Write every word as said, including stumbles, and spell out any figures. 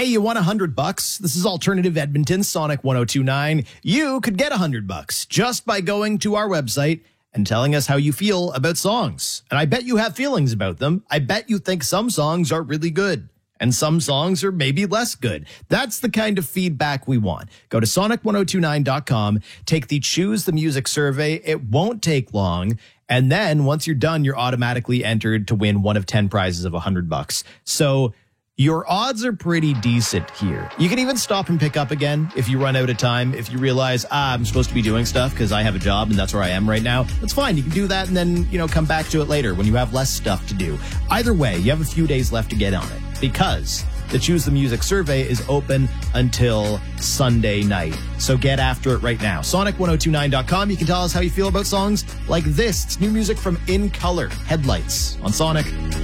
Hey, you want a hundred bucks? This is Alternative Edmonton, Sonic one oh two point nine. You could get a hundred bucks just by going to our website and telling us how you feel about songs. And I bet you have feelings about them. I bet you think some songs are really good and some songs are maybe less good. That's the kind of feedback we want. Go to sonic one oh two nine dot com, take the Choose the Music survey. It won't take long. And then once you're done, you're automatically entered to win one of ten prizes of a hundred bucks. So your odds are pretty decent here. You can even stop and pick up again if you run out of time. If you realize, ah, I'm supposed to be doing stuff because I have a job and that's where I am right now. That's fine. You can do that and then, you know, come back to it later when you have less stuff to do. Either way, you have a few days left to get on it because the Choose the Music survey is open until Sunday night. So get after it right now. sonic one oh two nine dot com. You can tell us how you feel about songs like this. It's new music from In Color, Headlights on Sonic.